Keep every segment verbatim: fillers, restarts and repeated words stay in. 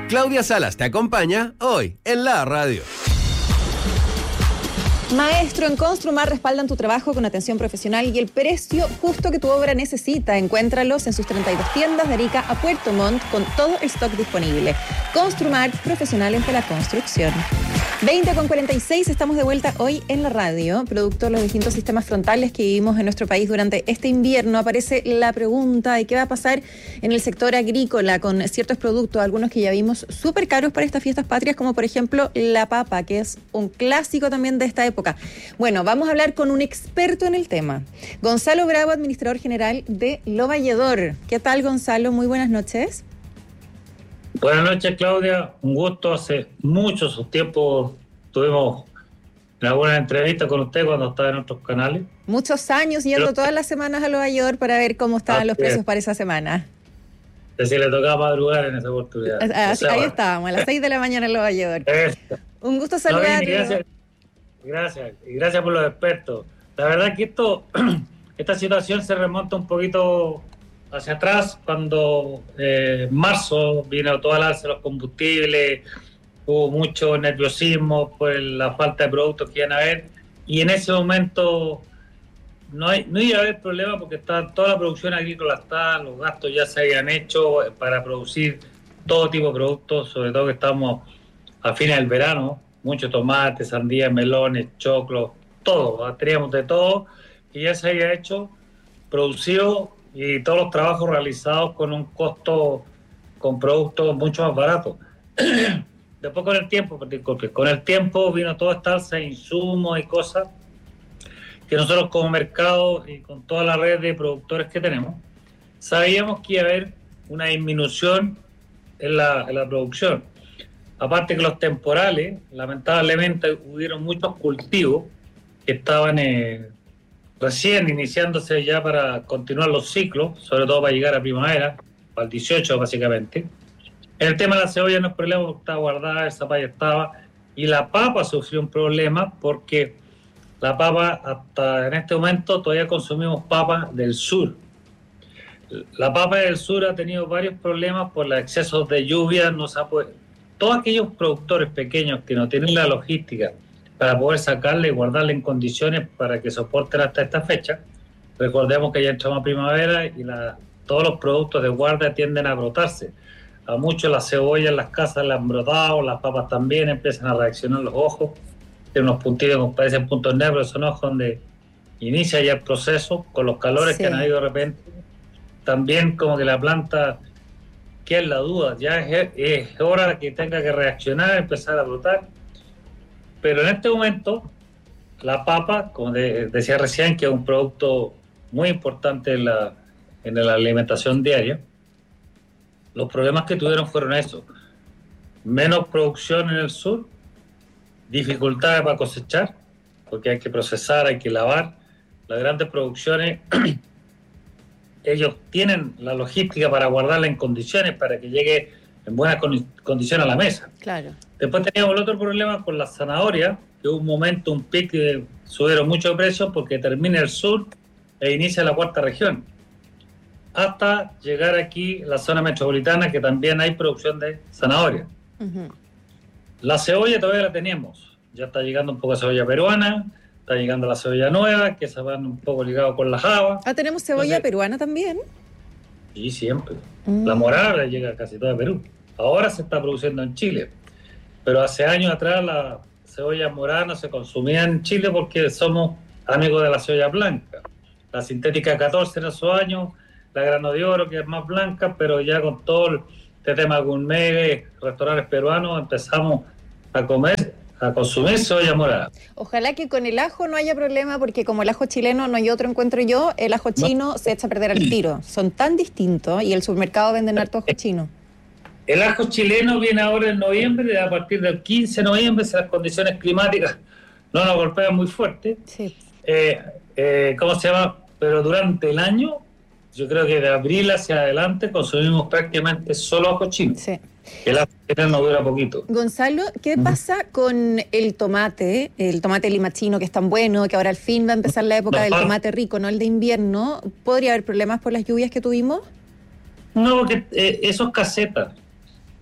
Claudia Salas te acompaña hoy en la radio. Maestro, en Construmar respaldan tu trabajo con atención profesional y el precio justo que tu obra necesita. Encuéntralos en sus treinta y dos tiendas de Arica a Puerto Montt con todo el stock disponible. Construmar, profesionales de la construcción. veinte con cuarenta y seis, estamos de vuelta hoy en la radio. Producto de los distintos sistemas frontales que vivimos en nuestro país durante este invierno, aparece la pregunta de qué va a pasar en el sector agrícola con ciertos productos, algunos que ya vimos súper caros para estas fiestas patrias, como por ejemplo la papa, que es un clásico también de esta época. Bueno, vamos a hablar con un experto en el tema. Gonzalo Bravo, administrador general de Lo Valledor. ¿Qué tal, Gonzalo? Muy buenas noches. Buenas noches, Claudia. Un gusto. Hace muchos tiempos tuvimos alguna entrevista con usted cuando estaba en otros canales. Muchos años yendo Pero, todas las semanas a Lo Valledor para ver cómo estaban los precios para esa semana. Es decir, le tocaba madrugar en esa oportunidad. Ah, o sea, ahí bueno. estábamos, a las seis de la mañana en Lo Valledor. Esta. Un gusto saludarlo. No, gracias, gracias. Y gracias por los expertos. La verdad que esto, esta situación se remonta un poquito hacia atrás, cuando en eh, marzo vino toda la alza de los combustibles, hubo mucho nerviosismo por la falta de productos que iban a haber, y en ese momento no, hay, no iba a haber problema porque está, toda la producción agrícola está, los gastos ya se habían hecho para producir todo tipo de productos, sobre todo que estamos a fines del verano, mucho tomate, sandía, melones, choclos, todo, teníamos de todo, y ya se había hecho, producido, y todos los trabajos realizados con un costo, con productos mucho más baratos. Después con el tiempo, disculpe, con el tiempo vino toda esta alza de insumos y cosas que nosotros como mercado y con toda la red de productores que tenemos, sabíamos que iba a haber una disminución en la, en la producción. Aparte que los temporales, lamentablemente hubieron muchos cultivos que estaban eh, recién iniciándose ya para continuar los ciclos, sobre todo para llegar a primavera, para el dieciocho básicamente. En el tema de la cebolla no es problema porque estaba guardada, el zapallo estaba, y la papa sufrió un problema porque la papa, hasta en este momento, todavía consumimos papa del sur. La papa del sur ha tenido varios problemas por los excesos de lluvia, no se ha podido... Todos aquellos productores pequeños que no tienen la logística para poder sacarle y guardarle en condiciones para que soporten hasta esta fecha, recordemos que ya entramos a primavera y la, todos los productos de guardia tienden a brotarse. A muchos las cebollas en las casas le han brotado, las papas también empiezan a reaccionar los ojos, tienen unos puntitos que parecen puntos negros, son ojos donde inicia ya el proceso con los calores sí. que han habido de repente. También como que la planta, que es la duda, ya es, es hora que tenga que reaccionar, empezar a brotar. Pero en este momento, la papa, como de, decía recién, que es un producto muy importante en la, en la alimentación diaria, los problemas que tuvieron fueron esos. Menos producción en el sur, dificultades para cosechar, porque hay que procesar, hay que lavar. Las grandes producciones, ellos tienen la logística para guardarla en condiciones, para que llegue en buenas condiciones a la mesa. Claro. Después teníamos el otro problema con la zanahoria, que hubo un momento, un pico que subieron mucho de precios porque termina el sur e inicia la cuarta región. Hasta llegar aquí, la zona metropolitana, que también hay producción de zanahoria. Uh-huh. La cebolla todavía la tenemos. Ya está llegando un poco de cebolla peruana, está llegando la cebolla nueva, que se van un poco ligado con la java. Ah, ¿tenemos cebolla Entonces, peruana también? Sí, siempre. Uh-huh. La morada llega casi toda a Perú. Ahora se está produciendo en Chile. Pero hace años atrás la cebolla morada no se consumía en Chile porque somos amigos de la cebolla blanca. La sintética catorce en esos años, la grano de oro que es más blanca, pero ya con todo este tema gourmet, restaurantes peruanos, empezamos a comer, a consumir cebolla morada. Ojalá que con el ajo no haya problema, porque como el ajo chileno no hay otro, encuentro yo, el ajo chino no. se echa a perder al tiro. Son tan distintos y el supermercado venden harto ajo chino. El ajo chileno viene ahora en noviembre, a partir del quince de noviembre, si las condiciones climáticas no nos golpean muy fuerte. Sí. Eh, eh, ¿Cómo se llama? Pero durante el año, yo creo que de abril hacia adelante consumimos prácticamente solo ajo chino. Sí. El ajo chileno no dura poquito. Gonzalo, ¿qué uh-huh. pasa con el tomate, el tomate limachino que es tan bueno, que ahora al fin va a empezar la época no, del no. tomate rico, no el de invierno? ¿Podría haber problemas por las lluvias que tuvimos? No, porque eh, eso es caseta.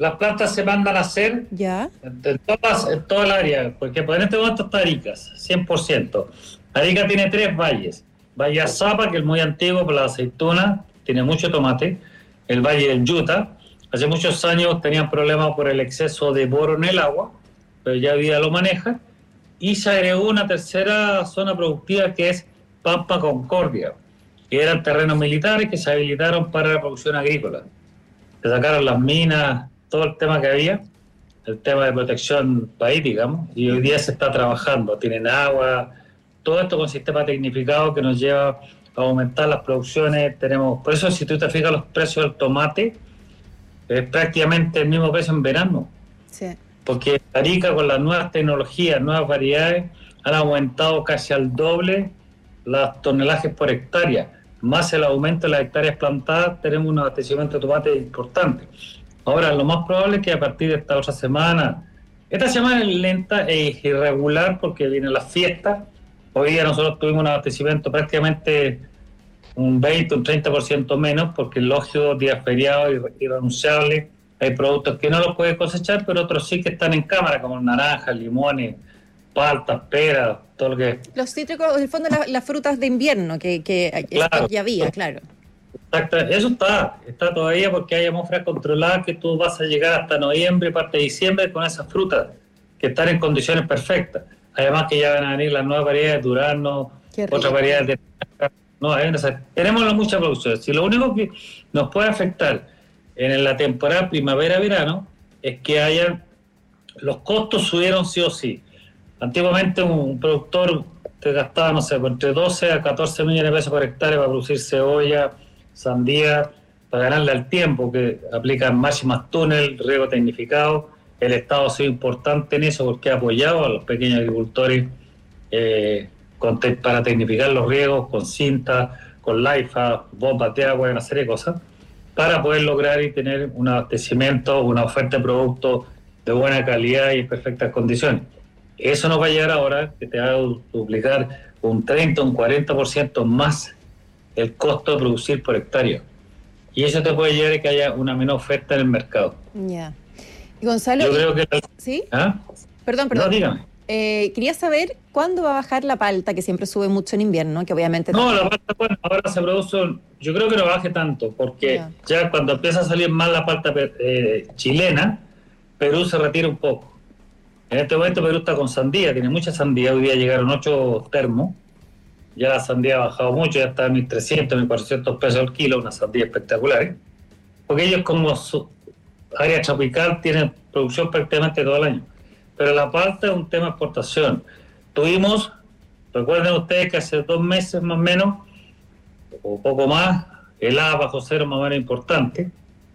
las plantas se mandan a hacer ¿Ya? en, en todas, en toda el área, porque en este momento está Arica, cien por ciento. Arica tiene tres valles. Valle Azapa, que es muy antiguo por la aceituna, tiene mucho tomate. El Valle del Yuta, hace muchos años tenían problemas por el exceso de boro en el agua, pero ya hoy día lo maneja. Y se agregó una tercera zona productiva que es Pampa Concordia, que eran terrenos militares que se habilitaron para la producción agrícola. Se sacaron las minas, todo el tema que había, el tema de protección país, digamos, y hoy día se está trabajando, tienen agua, todo esto con sistema tecnificado que nos lleva a aumentar las producciones. Tenemos, por eso si tú te fijas los precios del tomate, es prácticamente el mismo precio en verano. Sí. Porque Arica con las nuevas tecnologías, nuevas variedades, han aumentado casi al doble los tonelajes por hectárea, más el aumento de las hectáreas plantadas, tenemos un abastecimiento de tomate importante. Ahora, lo más probable es que a partir de esta otra semana, esta semana es lenta e irregular porque vienen las fiestas. Hoy día nosotros tuvimos un abastecimiento prácticamente un veinte, un treinta por ciento menos, porque lógico, días feriados irrenunciables, hay productos que no los puedes cosechar, pero otros sí que están en cámara, como naranjas, limones, paltas, peras, todo lo que... Los cítricos, en el fondo, las, las frutas de invierno que, que Claro. ya había, claro. Exacto, eso está, está todavía porque hay atmósfera controlada que tú vas a llegar hasta noviembre, parte de diciembre con esas frutas que están en condiciones perfectas. Además que ya van a venir las nuevas variedades de durazno, otras variedades de... No, hay una, tenemos mucha producción. Si lo único que nos puede afectar en la temporada primavera-verano es que haya... Los costos subieron sí o sí. Antiguamente un, un productor te gastaba, no sé, entre doce a catorce millones de pesos por hectárea para producir cebolla, sandía, para ganarle al tiempo, que aplican máximas túnel, riego tecnificado. El Estado ha sido importante en eso porque ha apoyado a los pequeños agricultores eh, con te, para tecnificar los riegos con cinta, con laifa, bombas de agua y una serie de cosas, para poder lograr y tener un abastecimiento, una oferta de productos de buena calidad y en perfectas condiciones. Eso nos va a llegar ahora, que te va a duplicar un treinta, un cuarenta por ciento más el costo de producir por hectárea. Y eso te puede llevar a que haya una menor oferta en el mercado. Ya. Yeah. Y Gonzalo... Yo y... creo que... ¿Sí? ¿Ah? Perdón, perdón. No, dígame. Eh, quería saber cuándo va a bajar la palta, que siempre sube mucho en invierno, que obviamente... No, también... la palta, bueno, ahora se produce... Yo creo que no baje tanto, porque yeah. ya cuando empieza a salir más la palta eh, chilena, Perú se retira un poco. En este momento Perú está con sandía, tiene mucha sandía. Hoy día llegaron ocho termos. Ya la sandía ha bajado mucho, ya está en mil trescientos, mil cuatrocientos pesos al kilo, una sandía espectacular. ¿eh? Porque ellos como su área tropical tienen producción prácticamente todo el año. Pero la palta es un tema de exportación. Tuvimos, recuerden ustedes que hace dos meses más o menos, o poco más, heladas bajo cero más o menos importante.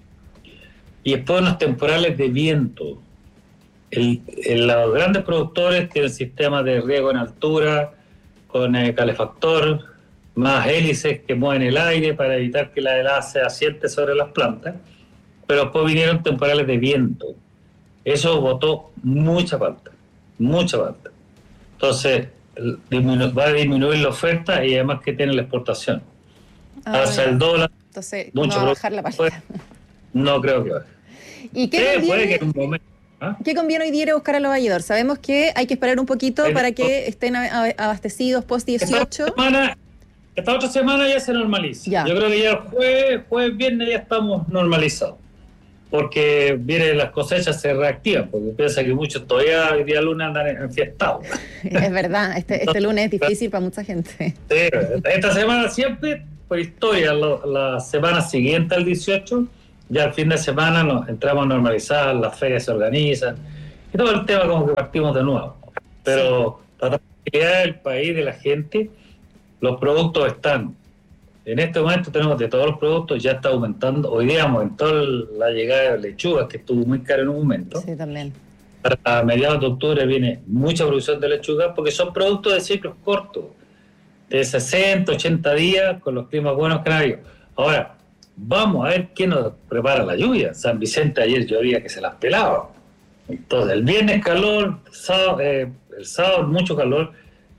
Y después unos temporales de viento. El, el, los grandes productores tienen sistemas de riego en altura, con eh, calefactor, más hélices que mueven el aire para evitar que la helada se asiente sobre las plantas, pero después vinieron temporales de viento. Eso botó mucha palta, mucha palta. Entonces, disminu- va a disminuir la oferta y además que tiene la exportación. Ah, Hasta el dólar, entonces, mucho no va a bajar la palta. No creo que baje. ¿Y qué sí, conviene, puede que en un momento... ¿Ah? ¿Qué conviene hoy día ir a buscar a los valledor? Sabemos que hay que esperar un poquito el, para que estén abastecidos post dieciocho. Esta, semana, esta otra semana ya se normaliza. Ya. Yo creo que ya el jueves, jueves, viernes ya estamos normalizados. Porque vienen las cosechas, se reactivan, porque piensa que muchos todavía el día lunes andan enfiestados. Es verdad, este, este lunes es difícil para mucha gente. Sí, esta semana siempre, por historia, lo, la semana siguiente al dieciocho, ya el fin de semana nos entramos a normalizar, las ferias se organizan, y todo el tema como que partimos de nuevo. Pero sí. La tranquilidad del país, de la gente, los productos están. En este momento tenemos de todos los productos, ya está aumentando. Hoy día aumentó la llegada de lechugas, que estuvo muy caro en un momento. Sí, también. Para mediados de octubre viene mucha producción de lechugas, porque son productos de ciclos cortos, de sesenta, ochenta días, con los climas buenos que han habido. Ahora, vamos a ver qué nos prepara la lluvia. San Vicente ayer llovía que se las pelaba. Entonces, el viernes calor, sábado, eh, el sábado mucho calor,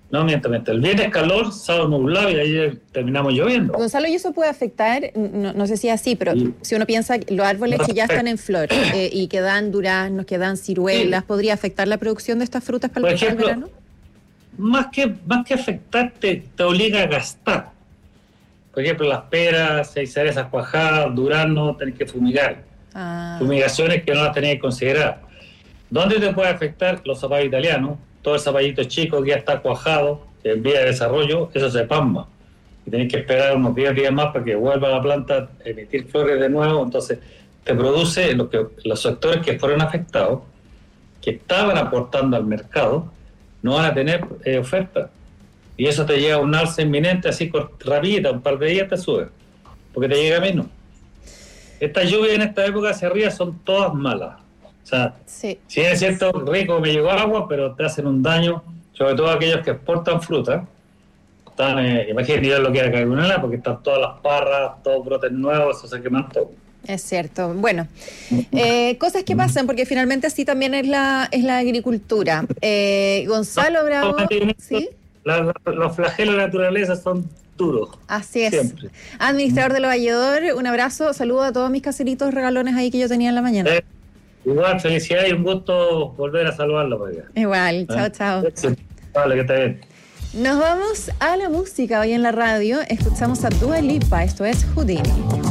No, miento, miento. El viernes calor, sábado nublado y ahí terminamos lloviendo. Gonzalo, ¿y eso puede afectar? No, no sé si es así, pero sí. Si uno piensa que los árboles que ya están en flor eh, y que dan duraznos, que dan ciruelas, sí. ¿Podría afectar la producción de estas frutas para el verano? Más que, más que afectarte, te obliga a gastar. Por ejemplo, las peras, seis cerezas cuajadas, duraznos, tenés que fumigar. Ah. Fumigaciones que no las tenés que considerar. ¿Dónde te puede afectar? Los zapallos italianos. Todo el zapallito chico que ya está cuajado, que en vía de desarrollo, eso se pasma. Y tenés que esperar unos diez días más para que vuelva la planta a emitir flores de nuevo. Entonces, te produce lo que, los sectores que fueron afectados, que estaban aportando al mercado, no van a tener eh, oferta. Y eso te lleva a un alza inminente, así rapidita, un par de días te sube, porque te llega menos. Estas lluvias en esta época hacia arriba son todas malas. O sea, sí. Si es cierto, rico, me llegó agua, pero te hacen un daño, sobre todo aquellos que exportan fruta. Están, eh, imagínate lo que era Carbonela, porque están todas las parras, todos brotes nuevos, eso se queman todo. Es cierto. Bueno, eh, cosas que pasan, porque finalmente así también es la es la agricultura. Eh, Gonzalo Bravo, ¿sí? La, la, los flagelos de la naturaleza son duros. Así es. Siempre. Administrador del Valledor, un abrazo, saludo a todos mis caseritos regalones ahí que yo tenía en la mañana. Eh, igual, felicidades y un gusto volver a saludarlo. Para igual, chao, ¿Eh? Chao. Vale, que te bien. Nos vamos a la música hoy en la radio. Escuchamos a Dua Lipa, esto es Houdini.